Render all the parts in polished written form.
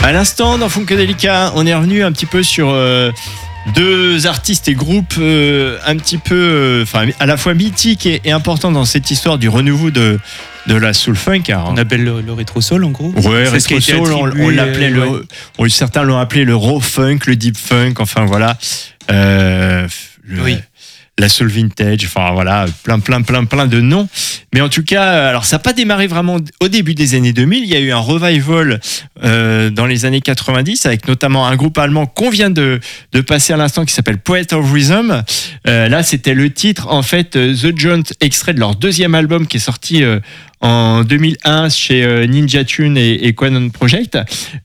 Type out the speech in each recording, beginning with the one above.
À l'instant, dans Funkadelica, on est revenu un petit peu sur deux artistes et groupes un petit peu, à la fois mythiques et importants dans cette histoire du renouveau de la soul funk. On appelle le rétro soul en gros. Ouais, rétro soul, on l'appelait certains l'ont appelé le raw funk, le deep funk, enfin voilà. La soul vintage, enfin voilà, plein de noms. Mais en tout cas, alors ça n'a pas démarré vraiment au début des années 2000. Il y a eu un revival dans les années 90 avec notamment un groupe allemand qu'on vient de passer à l'instant qui s'appelle Poet of Rhythm. Là, c'était le titre en fait The Joint, extrait de leur deuxième album qui est sorti en 2001 chez Ninja Tune et Quanon Project.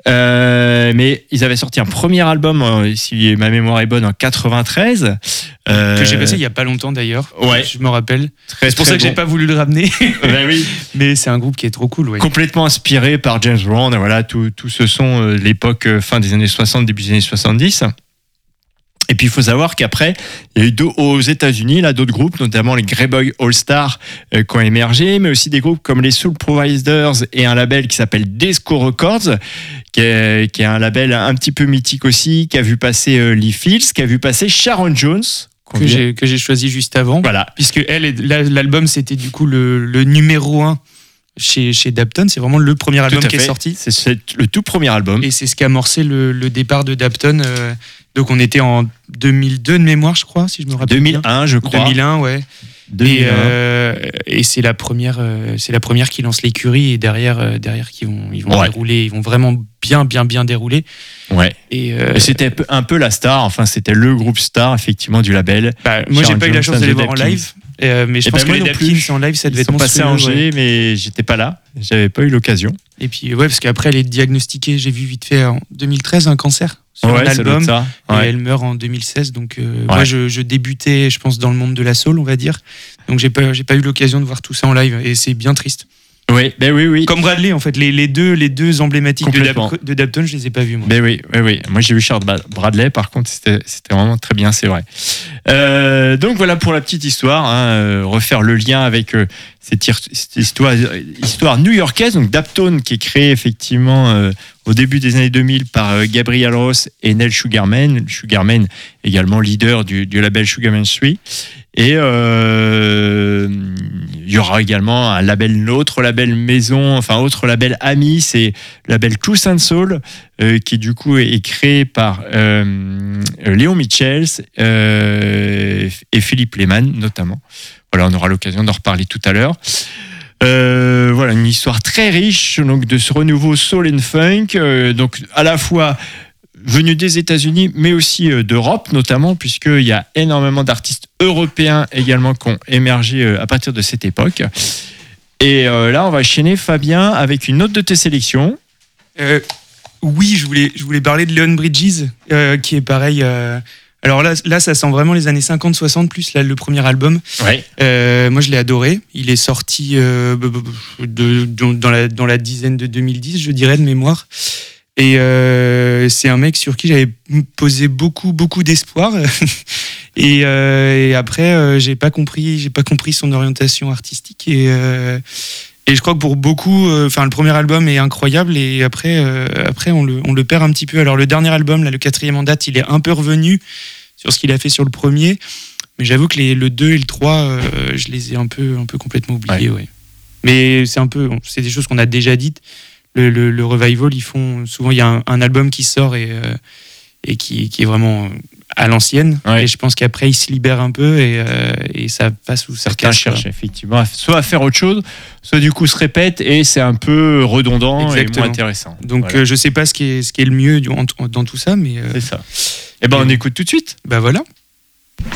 Mais ils avaient sorti un premier album, si ma mémoire est bonne, en 93. Que j'ai passé il n'y a pas longtemps d'ailleurs. Ouais. Je me rappelle. C'est pour ça que j'ai pas voulu le ramener. Ben oui. Mais c'est un groupe qui est trop cool. Ouais. Complètement inspiré par James Brown. Voilà, tout ce son l'époque fin des années 60, début des années 70. Et puis il faut savoir qu'après, il y a eu aux États-Unis là d'autres groupes, notamment les Greyboy All-Star qui ont émergé, mais aussi des groupes comme les Soul Providers et un label qui s'appelle Desco Records, qui est un label un petit peu mythique aussi, qui a vu passer Lee Fields, qui a vu passer Sharon Jones. Que j'ai choisi juste avant. Voilà. Puisque l'album c'était du coup le numéro 1 chez Dapton, c'est vraiment le premier album qui est sorti. C'est le tout premier album. Et c'est ce qui a amorcé le départ de Dapton. Donc on était en 2002 de mémoire, je crois, si je me rappelle 2001, bien. Je crois. 2001, ouais. 2001. Et c'est la première qui lance l'écurie et derrière ils vont dérouler, ils vont vraiment bien dérouler. Ouais. Et c'était un peu la star, enfin c'était le groupe star effectivement du label. Moi j'ai pas eu la chance de les voir en live. Mais je pense que les Dapkins en live ça devait être passé à Angers, mais j'étais pas là, j'avais pas eu l'occasion. Et puis parce qu'après elle est diagnostiquée, j'ai vu vite fait en 2013 un cancer sur un album et elle meurt en 2016. Donc moi je débutais, je pense, dans le monde de la soul, on va dire. Donc j'ai pas eu l'occasion de voir tout ça en live et c'est bien triste. Oui, oui. Comme Bradley, en fait, les deux emblématiques de Dapton, je les ai pas vus, moi. Oui. Moi, j'ai vu Charles Bradley, par contre, c'était vraiment très bien, c'est vrai. Donc, voilà pour la petite histoire, refaire le lien avec cette histoire new-yorkaise, donc Dapton, qui est créé effectivement au début des années 2000 par Gabriel Ross et Neil Sugarman. Sugarman, également leader du label Sugarman 3. Et il y aura également autre label maison, autre label ami, c'est le label Truth and Soul, qui du coup est créé par Léon Michels et Philippe Lehmann notamment. Voilà, on aura l'occasion d'en reparler tout à l'heure. Voilà, une histoire très riche donc, de ce renouveau soul and funk, donc à la fois venu des États-Unis, mais aussi d'Europe notamment, puisqu'il y a énormément d'artistes européens également qui ont émergé à partir de cette époque. Et là, on va enchaîner, Fabien, avec une autre de tes sélections. Oui, je voulais parler de Leon Bridges, qui est pareil. Alors là, ça sent vraiment les années 50-60, plus là, le premier album. Ouais. Moi, je l'ai adoré. Il est sorti dans la dizaine de 2010, je dirais, de mémoire. Et c'est un mec sur qui j'avais posé beaucoup d'espoir. et après, j'ai pas compris son orientation artistique. Et je crois que pour beaucoup, le premier album est incroyable et après on le perd un petit peu. Alors le dernier album, là, le 4e en date, il est un peu revenu sur ce qu'il a fait sur le premier, mais j'avoue que le 2 et le 3, je les ai un peu complètement oubliés. Ouais. Mais c'est des choses qu'on a déjà dites. Le revival, ils font souvent, il y a un album qui sort et qui est vraiment à l'ancienne. Ouais. Et je pense qu'après ils se libèrent un peu et ça passe ou ça certains cherchent effectivement soit à faire autre chose, soit du coup se répète et c'est un peu redondant. Exactement. Et moins intéressant. Donc voilà. Je sais pas ce qui est le mieux dans tout ça, mais c'est ça. Et on écoute tout de suite. Voilà.